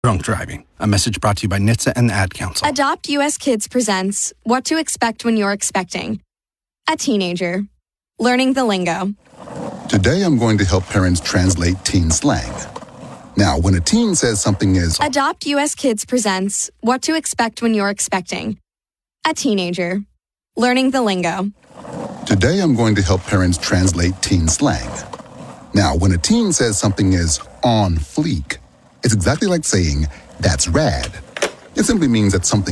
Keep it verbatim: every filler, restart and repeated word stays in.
Drunk driving. A message brought to you by N H T S A and the Ad Council. Adopt U S Kids presents What to Expect When You're Expecting. A teenager. Learning the lingo. Today I'm going to help parents translate teen slang. Now, when a teen says something is... Adopt U S Kids presents What to Expect When You're Expecting. A teenager. Learning the lingo. Today I'm going to help parents translate teen slang. Now, when a teen says something is on fleek, it's exactly like saying, that's rad. It simply means that something